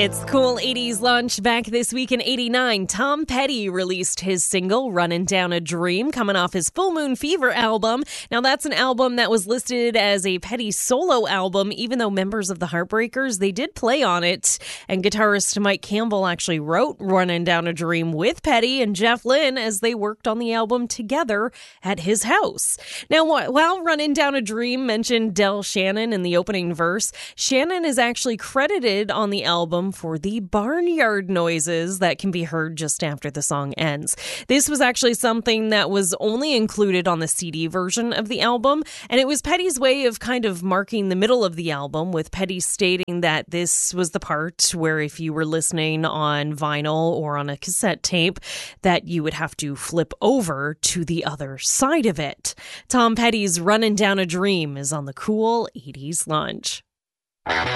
It's the Cool 80s Lunch. Back this week in 89, Tom Petty released his single, Runnin' Down a Dream, coming off his Full Moon Fever album. Now, that's an album that was listed as a Petty solo album, even though members of the Heartbreakers, they did play on it. And guitarist Mike Campbell actually wrote Runnin' Down a Dream with Petty and Jeff Lynne as they worked on the album together at his house. Now, while Runnin' Down a Dream mentioned Del Shannon in the opening verse, Shannon is actually credited on the album for the barnyard noises that can be heard just after the song ends. This was actually something that was only included on the CD version of the album, and it was Petty's way of kind of marking the middle of the album, with Petty stating that this was the part where if you were listening on vinyl or on a cassette tape, that you would have to flip over to the other side of it. Tom Petty's Runnin' Down a Dream is on the Cool 80s Lunch.